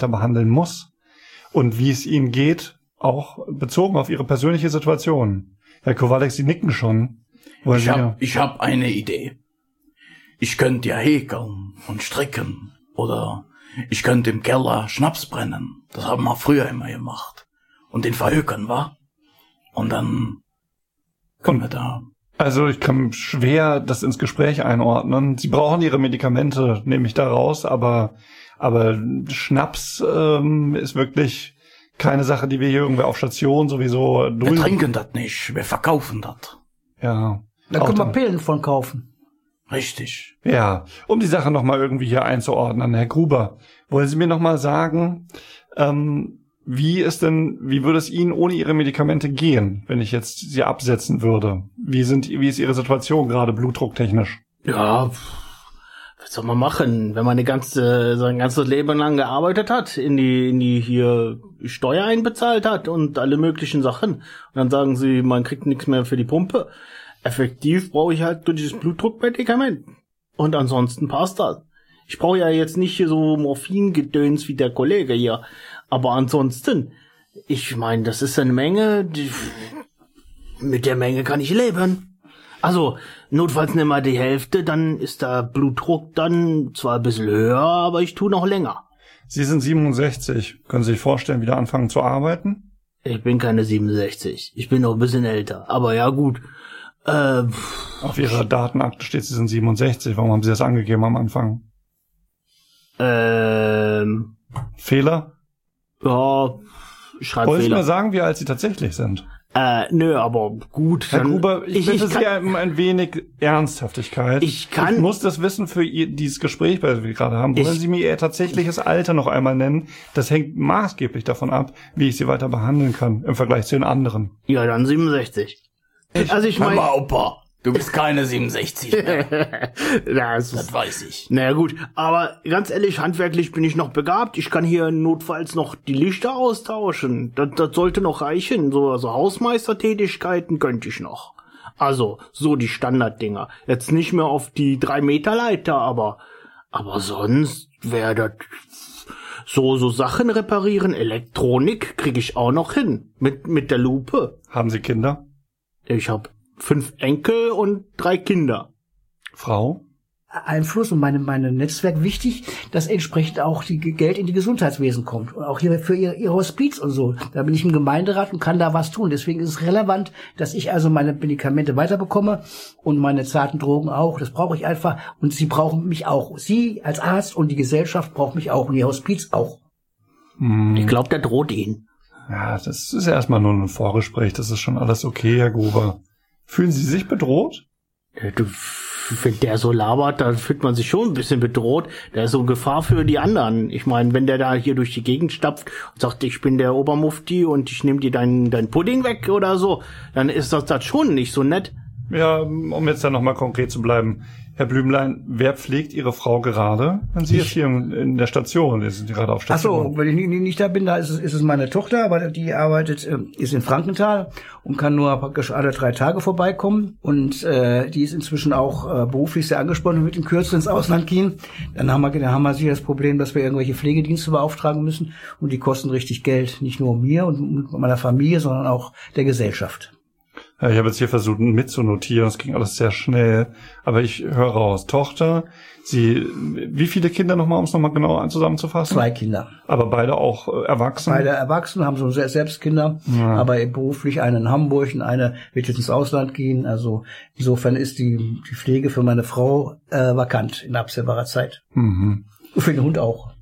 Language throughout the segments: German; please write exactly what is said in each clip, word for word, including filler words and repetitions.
da behandeln muss und wie es Ihnen geht, auch bezogen auf Ihre persönliche Situation. Herr Kowalek, Sie nicken schon. Wollen ich habe ich hab eine Idee. Ich könnte ja häkeln und stricken oder ich könnte im Keller Schnaps brennen. Das haben wir früher immer gemacht. Und den verhökern, wa? Und dann können wir da... Also ich kann schwer das ins Gespräch einordnen. Sie brauchen Ihre Medikamente, nehme ich da raus, aber aber Schnaps ähm, ist wirklich keine Sache, die wir hier irgendwie auf Station sowieso dulden. Wir trinken das nicht, wir verkaufen das. Ja. Da können wir Pillen von kaufen. Richtig. Ja, um die Sache nochmal irgendwie hier einzuordnen, Herr Gruber, wollen Sie mir nochmal sagen, ähm, wie ist denn, wie würde es Ihnen ohne Ihre Medikamente gehen, wenn ich jetzt Sie absetzen würde? Wie sind, wie ist Ihre Situation gerade blutdrucktechnisch? Ja, was soll man machen, wenn man eine ganze, sein ganzes Leben lang gearbeitet hat, in die, in die hier Steuer einbezahlt hat und alle möglichen Sachen. Und dann sagen Sie, man kriegt nichts mehr für die Pumpe. Effektiv brauche ich halt dieses Blutdruckmedikament. Und ansonsten passt das. Ich brauche ja jetzt nicht so Morphingedöns wie der Kollege hier. Aber ansonsten, ich meine, das ist eine Menge, die, mit der Menge kann ich leben. Also, notfalls nimm mal die Hälfte, dann ist der Blutdruck dann zwar ein bisschen höher, aber ich tue noch länger. Sie sind siebenundsechzig. Können Sie sich vorstellen, wieder anfangen zu arbeiten? Ich bin keine siebenundsechzig. Ich bin noch ein bisschen älter. Aber ja, gut. Äh, Auf Ihrer Datenakte steht, Sie sind siebenundsechzig. Warum haben Sie das angegeben am Anfang? Ähm. Fehler? Ja, ich schreibe Wollen Fehler. Sie mir sagen, wie alt Sie tatsächlich sind? Äh, nö, aber gut. Herr Gruber, ich, ich bitte ich Sie um ein wenig Ernsthaftigkeit. Ich kann... Ich muss das wissen für ihr, dieses Gespräch, das wir gerade haben. Wollen ich, Sie mir Ihr tatsächliches Alter noch einmal nennen? Das hängt maßgeblich davon ab, wie ich Sie weiter behandeln kann, im Vergleich zu den anderen. Ja, dann siebenundsechzig. Ich, also ich meine... Opa, du bist keine siebenundsechzig mehr. das, das weiß ich. Naja gut, aber ganz ehrlich, handwerklich bin ich noch begabt. Ich kann hier notfalls noch die Lichter austauschen. Das, das sollte noch reichen. So also Hausmeistertätigkeiten könnte ich noch. Also so die Standarddinger. Jetzt nicht mehr auf die drei Meter Leiter, aber aber sonst wäre das so so Sachen reparieren. Elektronik kriege ich auch noch hin mit mit der Lupe. Haben Sie Kinder? Ich habe fünf Enkel und drei Kinder. Frau? Einfluss und meine, meine Netzwerk wichtig, dass entsprechend auch die Geld in die Gesundheitswesen kommt. Und auch hier für ihr, ihr Hospiz und so. Da bin ich im Gemeinderat und kann da was tun. Deswegen ist es relevant, dass ich also meine Medikamente weiterbekomme und meine zarten Drogen auch. Das brauche ich einfach. Und sie brauchen mich auch. Sie als Arzt und die Gesellschaft braucht mich auch und ihr Hospiz auch. Hm. Ich glaube, der droht Ihnen. Ja, das ist erstmal nur ein Vorgespräch. Das ist schon alles okay, Herr Gruber. Fühlen Sie sich bedroht? Du, wenn der so labert, dann fühlt man sich schon ein bisschen bedroht. Der ist so eine Gefahr für die anderen. Ich meine, wenn der da hier durch die Gegend stapft und sagt, ich bin der Obermufti und ich nehme dir deinen dein Pudding weg oder so, dann ist das, das schon nicht so nett. Ja, um jetzt dann nochmal konkret zu bleiben. Herr Blümlein, wer pflegt Ihre Frau gerade? Wenn Sie ich. jetzt hier in der Station, sind Sie gerade auf Station. Ach so, wenn ich nicht, nicht da bin, da ist es, ist es meine Tochter, aber die arbeitet, ist in Frankenthal und kann nur praktisch alle drei Tage vorbeikommen. Und äh, die ist inzwischen auch äh, beruflich sehr angespannt und wird in Kürze ins Ausland gehen. Dann haben wir, dann haben wir sicher das Problem, dass wir irgendwelche Pflegedienste beauftragen müssen und die kosten richtig Geld, nicht nur mir und meiner Familie, sondern auch der Gesellschaft. Ja, ich habe jetzt hier versucht mitzunotieren, es ging alles sehr schnell, aber ich höre raus. Tochter, Sie, wie viele Kinder nochmal, um es nochmal genau zusammenzufassen? Zwei Kinder. Aber beide auch äh, erwachsen? Beide erwachsen, haben so selbst Kinder, ja. Aber beruflich eine in Hamburg und eine wird jetzt ins Ausland gehen. Also insofern ist die, die Pflege für meine Frau äh, vakant in absehbarer Zeit. Mhm. Und für den Hund auch.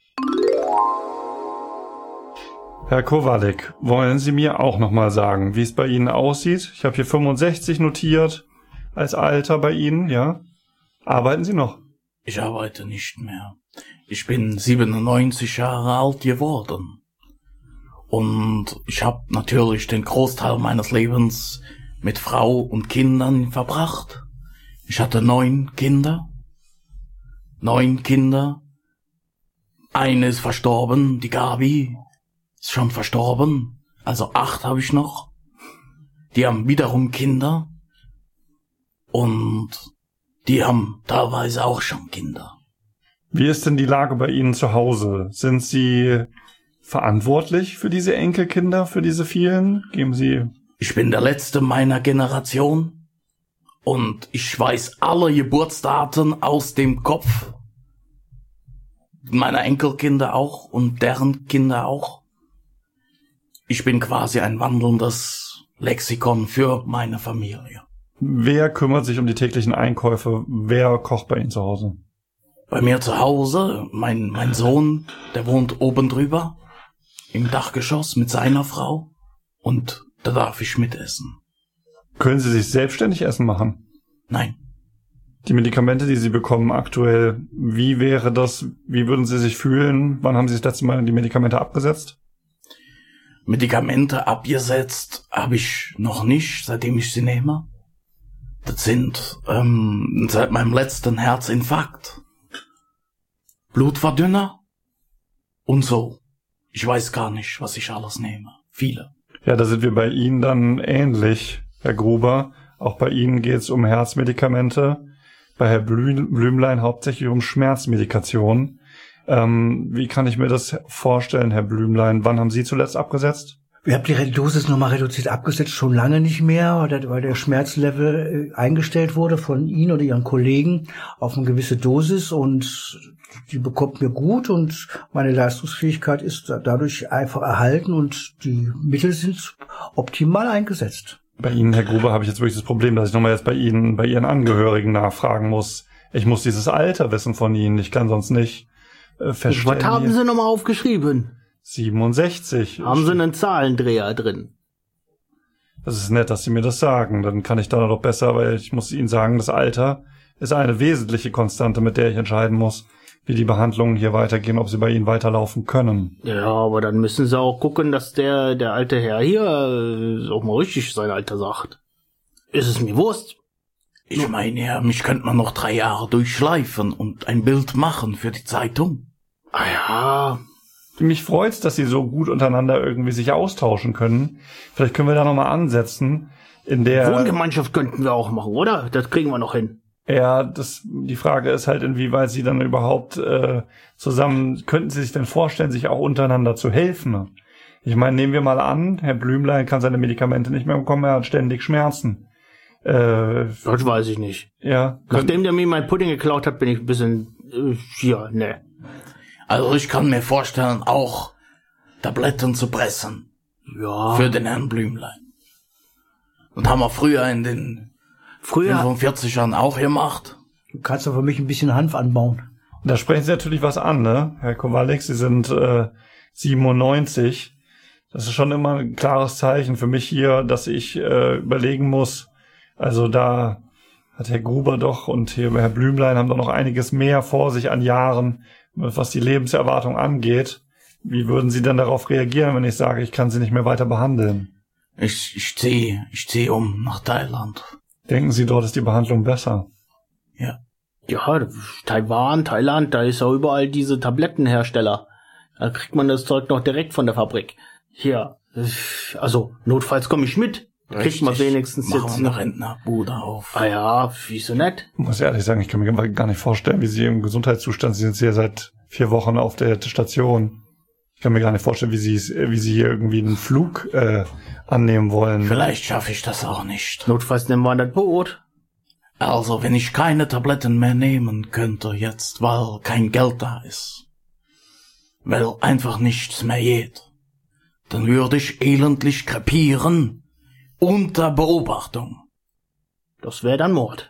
Herr Kowalek, wollen Sie mir auch nochmal sagen, wie es bei Ihnen aussieht? Ich habe hier fünfundsechzig notiert als Alter bei Ihnen, ja? Arbeiten Sie noch? Ich arbeite nicht mehr. Ich bin siebenundneunzig Jahre alt geworden. Und ich habe natürlich den Großteil meines Lebens mit Frau und Kindern verbracht. Ich hatte neun Kinder. Neun Kinder. Eine ist verstorben, die Gabi. Ist schon verstorben, also acht habe ich noch. Die haben wiederum Kinder und die haben teilweise auch schon Kinder. Wie ist denn die Lage bei Ihnen zu Hause? Sind Sie verantwortlich für diese Enkelkinder, für diese vielen? Geben Sie... Ich bin der Letzte meiner Generation und ich weiß alle Geburtsdaten aus dem Kopf. Meiner Enkelkinder auch und deren Kinder auch. Ich bin quasi ein wandelndes Lexikon für meine Familie. Wer kümmert sich um die täglichen Einkäufe? Wer kocht bei Ihnen zu Hause? Bei mir zu Hause, mein, mein Sohn, der wohnt oben drüber, im Dachgeschoss mit seiner Frau und da darf ich mitessen. Können Sie sich selbstständig Essen machen? Nein. Die Medikamente, die Sie bekommen aktuell, wie wäre das, wie würden Sie sich fühlen? Wann haben Sie das letzte Mal die Medikamente abgesetzt? Medikamente abgesetzt habe ich noch nicht, seitdem ich sie nehme. Das sind ähm, seit meinem letzten Herzinfarkt. Blutverdünner und so. Ich weiß gar nicht, was ich alles nehme. Viele. Ja, da sind wir bei Ihnen dann ähnlich, Herr Gruber. Auch bei Ihnen geht es um Herzmedikamente. Bei Herrn Blümlein hauptsächlich um Schmerzmedikation. Ähm, wie kann ich mir das vorstellen, Herr Blümlein? Wann haben Sie zuletzt abgesetzt? Wir haben die Dosis nochmal reduziert abgesetzt, schon lange nicht mehr, weil der, weil der Schmerzlevel eingestellt wurde von Ihnen oder Ihren Kollegen auf eine gewisse Dosis und die bekommt mir gut und meine Leistungsfähigkeit ist dadurch einfach erhalten und die Mittel sind optimal eingesetzt. Bei Ihnen, Herr Gruber, habe ich jetzt wirklich das Problem, dass ich nochmal jetzt bei Ihnen, bei Ihren Angehörigen nachfragen muss. Ich muss dieses Alter wissen von Ihnen, ich kann sonst nicht äh, feststellen. Was haben Sie nochmal aufgeschrieben? siebenundsechzig. Haben Sie einen Zahlendreher drin? Das ist nett, dass Sie mir das sagen. Dann kann ich da noch besser, weil ich muss Ihnen sagen, das Alter ist eine wesentliche Konstante, mit der ich entscheiden muss, wie die Behandlungen hier weitergehen, ob sie bei Ihnen weiterlaufen können. Ja, aber dann müssen Sie auch gucken, dass der der alte Herr hier äh, auch mal richtig sein Alter sagt. Ist es mir Wurst? Ich meine ja, mich könnte man noch drei Jahre durchschleifen und ein Bild machen für die Zeitung. Ah ja... Mich freut's, dass Sie so gut untereinander irgendwie sich austauschen können. Vielleicht können wir da nochmal ansetzen, in der... Wohngemeinschaft könnten wir auch machen, oder? Das kriegen wir noch hin. Ja, das, die Frage ist halt, inwieweit Sie dann überhaupt äh, zusammen, könnten Sie sich denn vorstellen, sich auch untereinander zu helfen? Ich meine, nehmen wir mal an, Herr Blümlein kann seine Medikamente nicht mehr bekommen, er hat ständig Schmerzen. Äh, das weiß ich nicht. Ja. Nachdem der mir mein Pudding geklaut hat, bin ich ein bisschen, äh, hier, ne. Also ich kann mir vorstellen, auch Tabletten zu pressen. Ja. Für den Herrn Blümlein. Und haben wir früher in den früher fünfundvierzigern auch gemacht. Du kannst doch für mich ein bisschen Hanf anbauen. Da sprechen Sie natürlich was an, ne? Herr Kowalik, Sie sind äh, siebenundneunzig. Das ist schon immer ein klares Zeichen für mich hier, dass ich äh, überlegen muss. Also da hat Herr Gruber doch und hier Herr Blümlein haben doch noch einiges mehr vor sich an Jahren, was die Lebenserwartung angeht. Wie würden Sie denn darauf reagieren, wenn ich sage, ich kann Sie nicht mehr weiter behandeln? Ich, ich ziehe, ich ziehe um nach Thailand. Denken Sie, dort ist die Behandlung besser? Ja. Ja, Taiwan, Thailand, da ist ja überall diese Tablettenhersteller. Da kriegt man das Zeug noch direkt von der Fabrik. Hier, also notfalls komme ich mit. Da kriegt man wenigstens Machen jetzt wir eine Rentnerbude auf. Ah ja, wieso nicht? Ich muss ehrlich sagen, ich kann mir gar nicht vorstellen, wie Sie im Gesundheitszustand, Sie sind hier seit vier Wochen auf der Station. Ich kann mir gar nicht vorstellen, wie Sie wie Sie hier irgendwie einen Flug äh, annehmen wollen. Vielleicht schaffe ich das auch nicht. Notfalls nehmen wir das Boot. Also, wenn ich keine Tabletten mehr nehmen könnte jetzt, weil kein Geld da ist, weil einfach nichts mehr geht, dann würde ich elendlich krepieren unter Beobachtung. Das wäre dann Mord.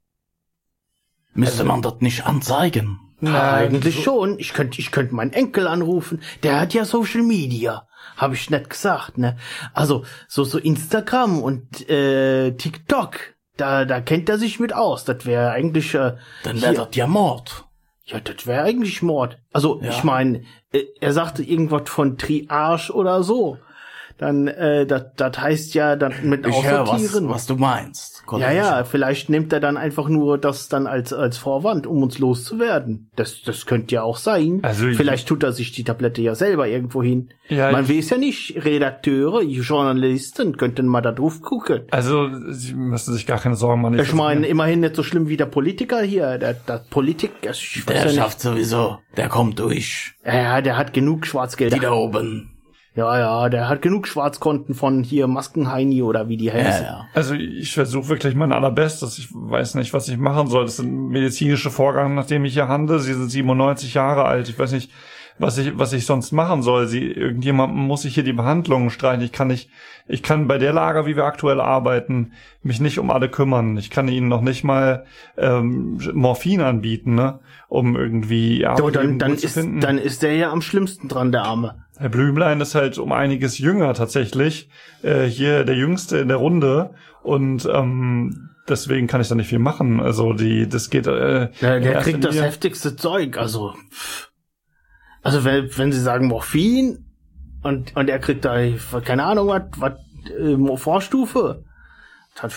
Müsste man das nicht anzeigen? Ja, eigentlich schon. Ich könnte ich könnte meinen Enkel anrufen. Der hat ja Social Media. Habe ich nicht gesagt, ne? Also, so so Instagram und äh, TikTok. Da da kennt er sich mit aus. Das wäre eigentlich... Äh, Dann wäre das ja Mord. Ja, das wäre eigentlich Mord. Also, ja. Ich meine, äh, er sagte irgendwas von Triage oder so. dann, äh, das, das heißt ja, dann mit Ich höre, was, aussortieren. was du meinst, Kollege. Ja, ja, vielleicht nimmt er dann einfach nur das dann als als Vorwand, um uns loszuwerden. Das das könnte ja auch sein. Also ich- vielleicht tut er sich die Tablette ja selber irgendwo hin. Ja, Man ich- weiß ja nicht, Redakteure, Journalisten könnten mal da drauf gucken. Also, Sie müssen sich gar keine Sorgen machen. Ich meine, immerhin nicht so schlimm wie der Politiker hier. Der, der Politik, ich weiß Der ja nicht. schafft sowieso, der kommt durch. Ja, ja, der hat genug Schwarzgeld. Die da oben. Ja, ja, der hat genug Schwarzkonten von hier Maskenheini oder wie die Ja, heißen. ja. Also ich versuche wirklich mein allerbestes. Ich weiß nicht, was ich machen soll. Das sind medizinische Vorgänge, nach denen ich hier handle. Sie sind siebenundneunzig Jahre alt. Ich weiß nicht, was ich, was ich sonst machen soll. Sie, irgendjemand muss sich hier die Behandlungen streichen. Ich kann nicht, ich kann bei der Lage, wie wir aktuell arbeiten, mich nicht um alle kümmern. Ich kann ihnen noch nicht mal ähm, Morphin anbieten, ne, um irgendwie ja, So, dann, dann, zu ist, finden. dann ist der ja am schlimmsten dran, der Arme. Herr Blümlein ist halt um einiges jünger tatsächlich. Äh, hier der Jüngste in der Runde. Und ähm, deswegen kann ich da nicht viel machen. Also die, das geht. Äh, Der, in der erster kriegt das Linie- heftigste Zeug, also. pff. Also wenn, wenn sie sagen Morphin und, und er kriegt da, keine Ahnung, was, was, äh, Vorstufe. Das,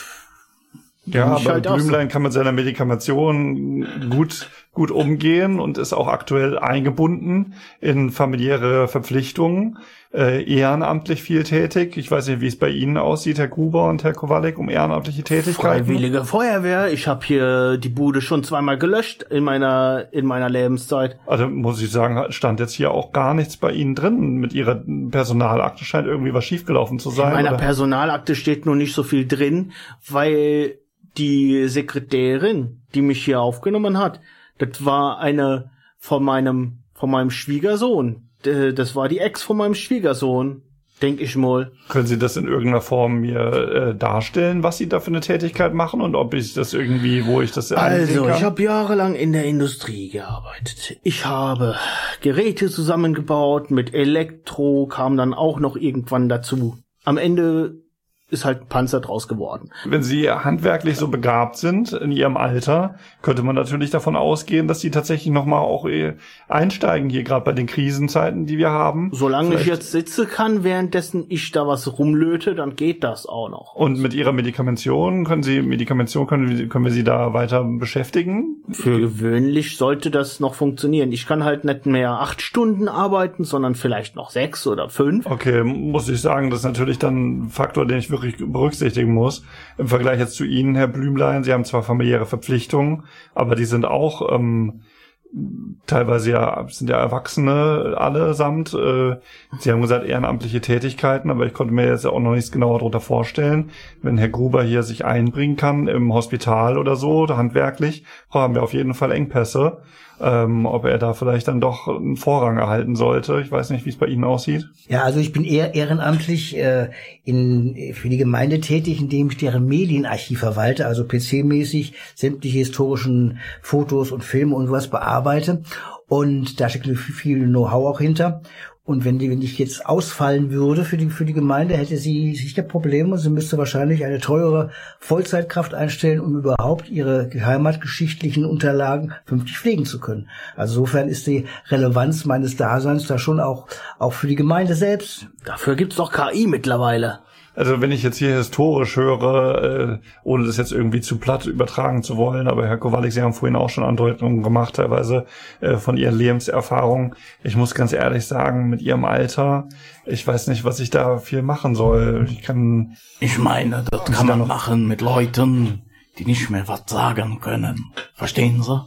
Ja, ich aber halt auch so. Blümlein kann mit seiner Medikamentation gut gut umgehen und ist auch aktuell eingebunden in familiäre Verpflichtungen, äh, ehrenamtlich viel tätig. Ich weiß nicht, wie es bei Ihnen aussieht, Herr Gruber und Herr Kowalik, um ehrenamtliche Tätigkeiten. Freiwillige Feuerwehr. Ich habe hier die Bude schon zweimal gelöscht in meiner in meiner Lebenszeit. Also muss ich sagen, stand jetzt hier auch gar nichts bei Ihnen drin. Mit Ihrer Personalakte scheint irgendwie was schiefgelaufen zu sein. In meiner oder? Personalakte steht nur nicht so viel drin, weil die Sekretärin, die mich hier aufgenommen hat, das war eine von meinem von meinem Schwiegersohn. D- Das war die Ex von meinem Schwiegersohn, denk ich mal. Können Sie das in irgendeiner Form mir äh, darstellen, was Sie da für eine Tätigkeit machen und ob ich das irgendwie, wo ich das einsehen Also, kann? ich habe jahrelang in der Industrie gearbeitet. Ich habe Geräte zusammengebaut, mit Elektro kam dann auch noch irgendwann dazu. Am Ende ist halt ein Panzer draus geworden. Wenn Sie handwerklich so begabt sind in Ihrem Alter, könnte man natürlich davon ausgehen, dass Sie tatsächlich nochmal auch äh, einsteigen hier, gerade bei den Krisenzeiten, die wir haben. Solange ich Vielleicht- jetzt sitze kann, währenddessen ich da was rumlöte, dann geht das auch noch. Und mit Ihrer Medikamentation, können Sie, Medikamentation, können, können wir Sie da weiter beschäftigen? Für gewöhnlich sollte das noch funktionieren. Ich kann halt nicht mehr acht Stunden arbeiten, sondern vielleicht noch sechs oder fünf. Okay, muss ich sagen, das ist natürlich dann ein Faktor, den ich wirklich berücksichtigen muss. Im Vergleich jetzt zu Ihnen, Herr Blümlein, Sie haben zwar familiäre Verpflichtungen, aber die sind auch ähm, teilweise ja, sind ja Erwachsene allesamt. Äh, Sie haben gesagt, ehrenamtliche Tätigkeiten, aber ich konnte mir jetzt auch noch nichts genauer darunter vorstellen. Wenn Herr Gruber hier sich einbringen kann im Hospital oder so, oder handwerklich, haben wir auf jeden Fall Engpässe. Ähm, ob er da vielleicht dann doch einen Vorrang erhalten sollte. Ich weiß nicht, wie es bei Ihnen aussieht. Ja, also ich bin eher ehrenamtlich äh, in, für die Gemeinde tätig, indem ich deren Medienarchiv verwalte, also P C-mäßig sämtliche historischen Fotos und Filme und sowas bearbeite. Und da steckt viel Know-how auch hinter. Und wenn die, wenn ich jetzt ausfallen würde für die, für die Gemeinde, hätte sie sicher Probleme. Sie müsste wahrscheinlich eine teure Vollzeitkraft einstellen, um überhaupt ihre heimatgeschichtlichen Unterlagen vernünftig pflegen zu können. Also insofern ist die Relevanz meines Daseins da schon auch, auch für die Gemeinde selbst. Dafür gibt's doch K I mittlerweile. Also wenn ich jetzt hier historisch höre, äh, ohne das jetzt irgendwie zu platt übertragen zu wollen, aber Herr Kowalik, Sie haben vorhin auch schon Andeutungen gemacht, teilweise äh, von Ihren Lebenserfahrungen. Ich muss ganz ehrlich sagen, mit Ihrem Alter, ich weiß nicht, was ich da viel machen soll. Ich kann... Ich meine, das kann man machen mit Leuten, die nicht mehr was sagen können. Verstehen Sie?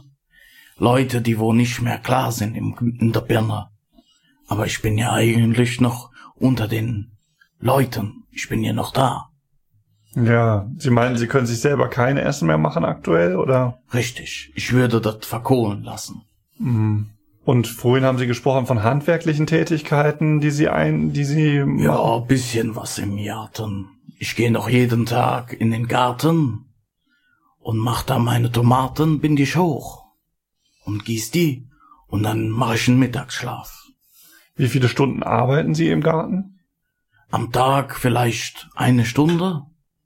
Leute, die wo nicht mehr klar sind im, in der Birne. Aber ich bin ja eigentlich noch unter den Leuten. Ich bin ja noch da. Ja, Sie meinen, Sie können sich selber keine Essen mehr machen aktuell, oder? Richtig. Ich würde das verkohlen lassen. Mhm. Und vorhin haben Sie gesprochen von handwerklichen Tätigkeiten, die Sie ein, die Sie... Ja, ein bisschen was im Garten. Ich gehe noch jeden Tag in den Garten und mach da meine Tomaten, bind ich hoch und gieß die und dann mache ich einen Mittagsschlaf. Wie viele Stunden arbeiten Sie im Garten? Am Tag vielleicht eine Stunde.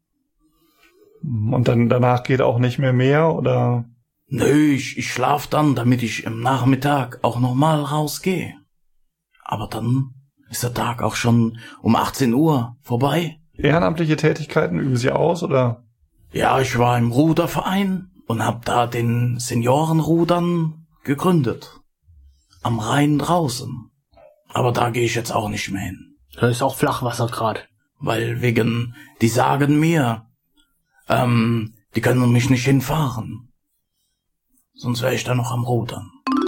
Und dann danach geht auch nicht mehr mehr, oder? Nö, ich, ich schlaf dann, damit ich im Nachmittag auch nochmal rausgehe. Aber dann ist der Tag auch schon um achtzehn Uhr vorbei. Ehrenamtliche Tätigkeiten üben Sie aus, oder? Ja, ich war im Ruderverein und hab da den Seniorenrudern gegründet. Am Rhein draußen. Aber da gehe ich jetzt auch nicht mehr hin. Da ist auch Flachwasser grad. Weil wegen, die sagen mir, ähm, die können mich nicht hinfahren. Sonst wäre ich da noch am Rudern.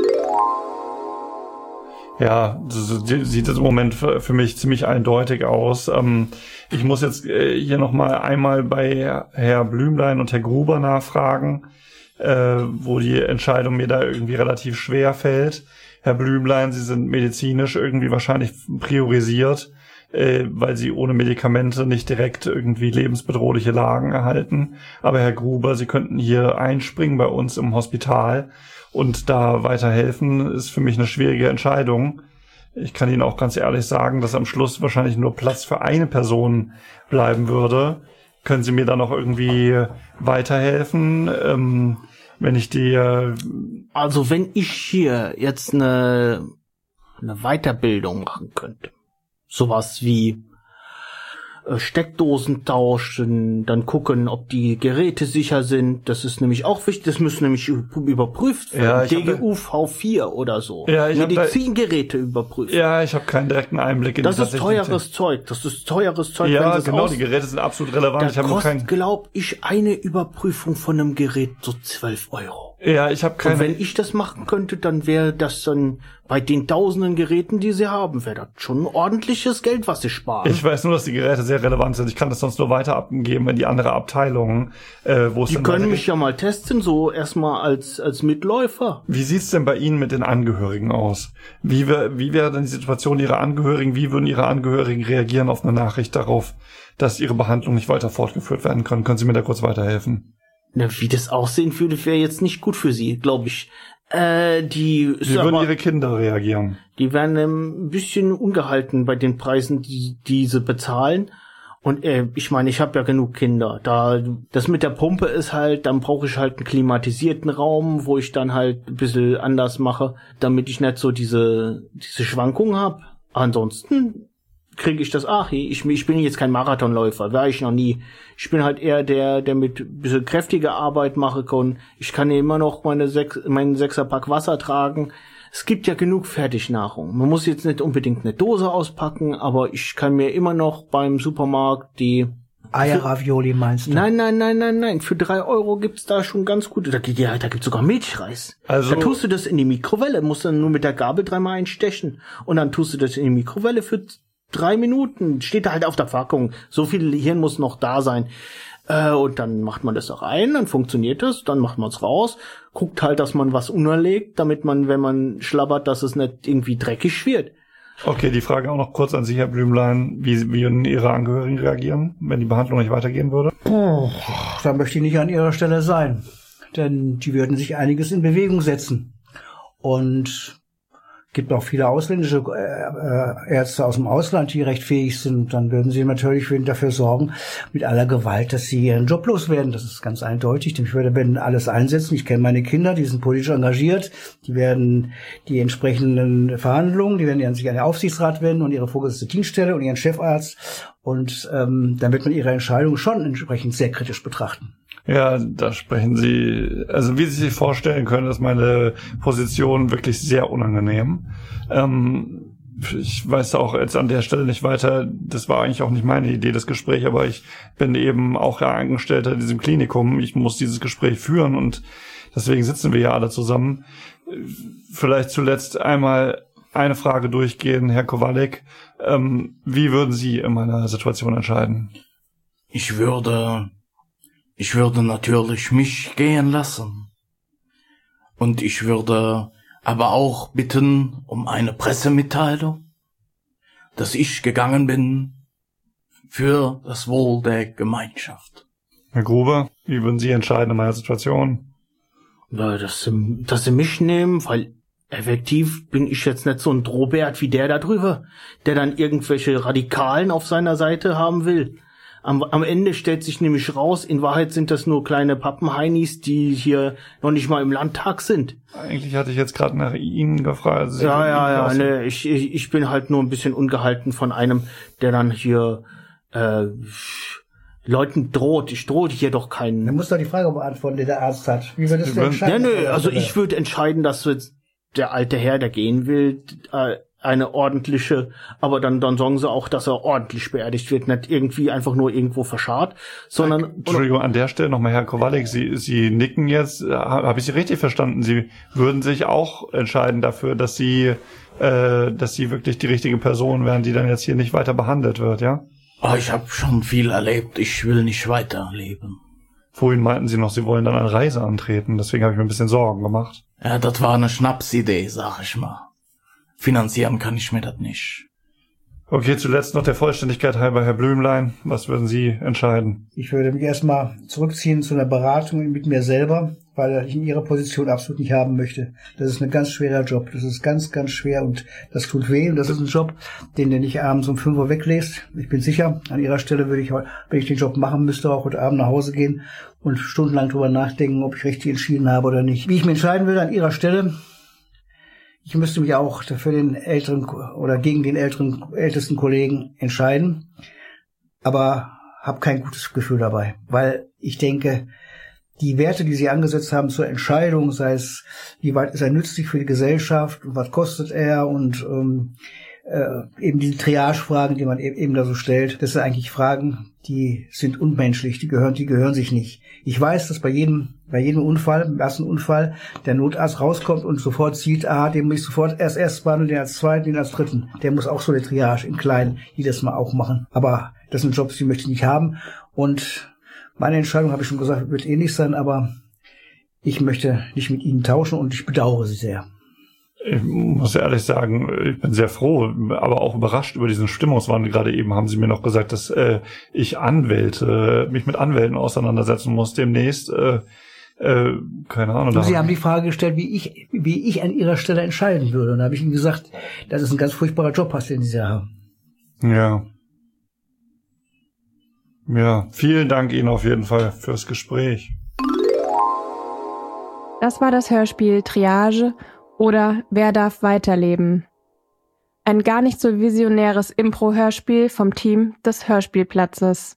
Ja, das sieht das im Moment für mich ziemlich eindeutig aus. Ähm, ich muss jetzt äh, hier nochmal einmal bei Herr Blümlein und Herr Gruber nachfragen, äh, wo die Entscheidung mir da irgendwie relativ schwer fällt. Herr Blümlein, Sie sind medizinisch irgendwie wahrscheinlich priorisiert, äh, weil Sie ohne Medikamente nicht direkt irgendwie lebensbedrohliche Lagen erhalten. Aber Herr Gruber, Sie könnten hier einspringen bei uns im Hospital und da weiterhelfen, ist für mich eine schwierige Entscheidung. Ich kann Ihnen auch ganz ehrlich sagen, dass am Schluss wahrscheinlich nur Platz für eine Person bleiben würde. Können Sie mir da noch irgendwie weiterhelfen, ähm, wenn ich die... Äh Also wenn ich hier jetzt eine, eine Weiterbildung machen könnte, sowas wie äh, Steckdosen tauschen, dann gucken, ob die Geräte sicher sind. Das ist nämlich auch wichtig. Das müssen nämlich überprüft werden. Ja, D G U V vier oder so. Ja, ich Medizingeräte überprüfen. Ja, ich habe keinen direkten Einblick in das die ist teures Zeug. Das ist teures Zeug. Ja, wenn genau. Aus Die Geräte sind absolut relevant. da Ich habe nur kostet, kein. glaub ich, eine Überprüfung von einem Gerät so zwölf Euro. Ja, ich habe keine. Und wenn ich das machen könnte, dann wäre das dann bei den tausenden Geräten, die sie haben, wäre das schon ordentliches Geld, was sie sparen. Ich weiß nur, dass die Geräte sehr relevant sind. Ich kann das sonst nur weiter abgeben in die andere Abteilung, äh, wo es Die dann können weitergeht. mich ja mal testen, so erstmal als als Mitläufer. Wie sieht's denn bei Ihnen mit den Angehörigen aus? Wie wär, wie wäre denn die Situation Ihrer Angehörigen? Wie würden Ihre Angehörigen reagieren auf eine Nachricht darauf, dass Ihre Behandlung nicht weiter fortgeführt werden kann? Können Sie mir da kurz weiterhelfen? Na, wie das aussehen würde, wäre jetzt nicht gut für sie, glaube ich. Äh, die, Wie würden Ihre Kinder reagieren? Die werden ähm, ein bisschen ungehalten bei den Preisen, die, die sie bezahlen. Und äh, ich meine, ich habe ja genug Kinder. Da das mit der Pumpe ist halt, dann brauche ich halt einen klimatisierten Raum, wo ich dann halt ein bisschen anders mache, damit ich nicht so diese diese Schwankungen habe. Ansonsten kriege ich das, ach, ich, ich bin jetzt kein Marathonläufer, war ich noch nie. Ich bin halt eher der, der mit ein bisschen kräftiger Arbeit machen kann. Ich kann ja immer noch meine sechs, meinen Sechserpack Wasser tragen. Es gibt ja genug Fertignahrung. Man muss jetzt nicht unbedingt eine Dose auspacken, aber ich kann mir immer noch beim Supermarkt die Eierravioli meinst du? Nein, nein, nein, nein, nein. Für drei Euro gibt's da schon ganz gute. Da, ja, da gibt's sogar Milchreis. Also da tust du das in die Mikrowelle, musst dann nur mit der Gabel dreimal einstechen. Und dann tust du das in die Mikrowelle für drei Minuten. Steht da halt auf der Packung. So viel Hirn muss noch da sein. Äh, und dann macht man das auch ein, dann funktioniert das, dann macht man's raus, guckt halt, dass man was unerlegt, damit man, wenn man schlabbert, dass es nicht irgendwie dreckig wird. Okay, die Frage auch noch kurz an Sie, Herr Blümlein. Wie, wie würden Ihre Angehörigen reagieren, wenn die Behandlung nicht weitergehen würde? Oh, da möchte ich nicht an Ihrer Stelle sein. Denn die würden sich einiges in Bewegung setzen. Und gibt auch viele ausländische äh, Ärzte aus dem Ausland, die recht fähig sind. Dann würden sie natürlich dafür sorgen, mit aller Gewalt, dass sie ihren Job loswerden. Das ist ganz eindeutig. Ich würde werden alles einsetzen. Ich kenne meine Kinder, die sind politisch engagiert. Die werden die entsprechenden Verhandlungen, die werden sich an den Aufsichtsrat wenden und ihre vorgesetzte Dienststelle und ihren Chefarzt. Und ähm, dann wird man ihre Entscheidung schon entsprechend sehr kritisch betrachten. Ja, da sprechen Sie, also wie Sie sich vorstellen können, ist meine Position wirklich sehr unangenehm. Ähm, ich weiß auch jetzt an der Stelle nicht weiter, das war eigentlich auch nicht meine Idee, das Gespräch, aber ich bin eben auch Angestellter in diesem Klinikum. Ich muss dieses Gespräch führen und deswegen sitzen wir ja alle zusammen. Vielleicht zuletzt einmal eine Frage durchgehen, Herr Kowalik. Ähm, wie würden Sie in meiner Situation entscheiden? Ich würde... Ich würde natürlich mich gehen lassen. Und ich würde aber auch bitten um eine Pressemitteilung, dass ich gegangen bin für das Wohl der Gemeinschaft. Herr Gruber, wie würden Sie entscheiden in meiner Situation? Ja, dass sie, dass sie mich nehmen, weil effektiv bin ich jetzt nicht so ein Drohbert wie der da drüber, der dann irgendwelche Radikalen auf seiner Seite haben will. Am, am Ende stellt sich nämlich raus, in Wahrheit sind das nur kleine Pappenheinis, die hier noch nicht mal im Landtag sind. Eigentlich hatte ich jetzt gerade nach Ihnen gefragt. Also ja, ja, ja, ne, ich, ich, ich bin halt nur ein bisschen ungehalten von einem, der dann hier äh, Leuten droht. Ich drohe hier doch keinen. Dann muss doch die Frage beantworten, die der Arzt hat. Wie wird das denn entscheiden? Ja, nö, also ich würde entscheiden, dass der alte Herr, der gehen will, äh, eine ordentliche, aber dann dann sagen sie auch, dass er ordentlich beerdigt wird, nicht irgendwie einfach nur irgendwo verscharrt, sondern... Entschuldigung, an der Stelle nochmal, Herr Kowalik, Sie, Sie nicken jetzt, habe ich Sie richtig verstanden? Sie würden sich auch entscheiden dafür, dass Sie, äh, dass Sie wirklich die richtige Person wären, die dann jetzt hier nicht weiter behandelt wird, ja? Oh, ich habe schon viel erlebt, ich will nicht weiterleben. Vorhin meinten Sie noch, Sie wollen dann eine Reise antreten, deswegen habe ich mir ein bisschen Sorgen gemacht. Ja, das war eine Schnapsidee, sag ich mal. Finanzieren kann ich mir das nicht. Okay, zuletzt noch der Vollständigkeit halber, Herr Blümlein, was würden Sie entscheiden? Ich würde mich erstmal zurückziehen zu einer Beratung mit mir selber, weil ich in Ihrer Position absolut nicht haben möchte. Das ist ein ganz schwerer Job. Das ist ganz, ganz schwer und das tut weh. Und das ist ein Job, den du nicht abends um fünf Uhr weglässt. Ich bin sicher, an Ihrer Stelle würde ich, wenn ich den Job machen müsste, auch heute Abend nach Hause gehen und stundenlang drüber nachdenken, ob ich richtig entschieden habe oder nicht. Wie ich mich entscheiden würde an Ihrer Stelle... Ich müsste mich auch für den älteren oder gegen den älteren, ältesten Kollegen entscheiden, aber habe kein gutes Gefühl dabei, weil ich denke, die Werte, die Sie angesetzt haben zur Entscheidung, sei es, wie weit ist er nützlich für die Gesellschaft und was kostet er und ähm, äh, eben die Triage-Fragen, die man eben da so stellt, das sind eigentlich Fragen, die sind unmenschlich, die gehören, die gehören sich nicht. Ich weiß, dass bei jedem, bei jedem Unfall, im ersten Unfall, der Notarzt rauskommt und sofort sieht, ah, den muss ich sofort erst erst behandeln, den als zweiten, den als dritten. Der muss auch so eine Triage in kleinen, die das mal auch machen. Aber das sind Jobs, die möchte ich nicht haben. Und meine Entscheidung, habe ich schon gesagt, wird ähnlich sein, aber ich möchte nicht mit Ihnen tauschen und ich bedauere Sie sehr. Ich muss ehrlich sagen, ich bin sehr froh, aber auch überrascht über diesen Stimmungswandel. Gerade eben haben Sie mir noch gesagt, dass äh, ich Anwälte, mich mit Anwälten auseinandersetzen muss demnächst. Äh, äh, keine Ahnung. Sie haben die Frage gestellt, wie ich, wie ich an Ihrer Stelle entscheiden würde. Und da habe ich Ihnen gesagt, das ist ein ganz furchtbarer Job, den Sie haben. Ja. Ja, vielen Dank Ihnen auf jeden Fall fürs Gespräch. Das war das Hörspiel Triage oder Wer darf weiterleben? Ein gar nicht so visionäres Impro-Hörspiel vom Team des Hörspielplatzes.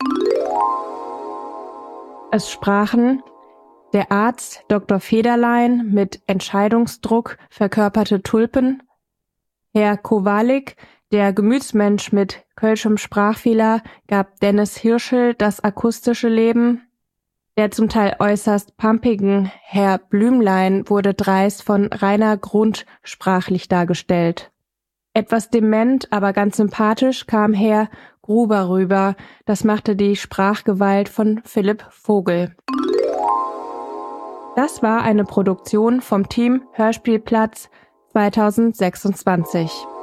Es sprachen der Arzt Doktor Federlein mit Entscheidungsdruck verkörperte Tulpen, Herr Kowalik, der Gemütsmensch mit kölschem Sprachfehler, gab Dennis Hirschel das akustische Leben. Der zum Teil äußerst pumpigen Herr Blümlein wurde dreist von Rainer Grund sprachlich dargestellt. Etwas dement, aber ganz sympathisch kam Herr Gruber rüber. Das machte die Sprachgewalt von Philipp Vogel. Das war eine Produktion vom Team Hörspielplatz zweitausendsechsundzwanzig.